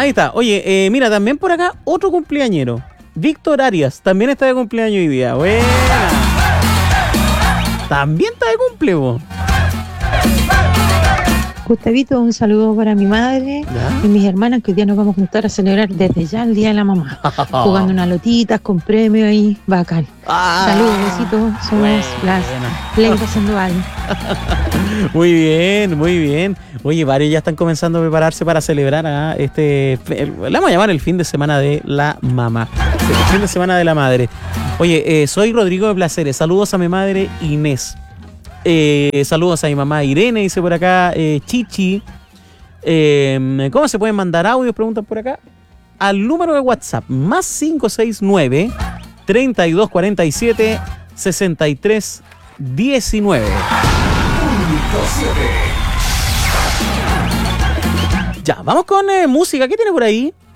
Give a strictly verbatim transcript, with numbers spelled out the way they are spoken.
Ahí está. Oye, eh, mira, también por acá otro cumpleañero. Víctor Arias, también está de cumpleaños hoy día. Buena. También está de cumple, vos. Gustavito, un saludo para mi madre ¿Ya? y mis hermanas, que hoy día nos vamos a juntar a celebrar desde ya el Día de la Mamá. Jugando unas lotitas con premios ahí, bacán. Ah, Saludos, besitos, somos buena. las Leiva Sandoval. Muy bien, muy bien. Oye, varios ya están comenzando a prepararse para celebrar a este, el- le vamos a llamar el fin de semana de la mamá. El fin de semana de la madre. Oye, eh, soy Rodrigo de Placeres. Saludos a mi madre Inés. Eh, saludos a mi mamá Irene, dice por acá eh, Chichi. Eh, ¿Cómo se pueden mandar audios? Preguntan por acá. Al número de WhatsApp, más cinco seis nueve, treinta y dos cuarenta y siete, sesenta y tres diecinueve. Ya, vamos con eh, música. ¿Qué tiene por ahí?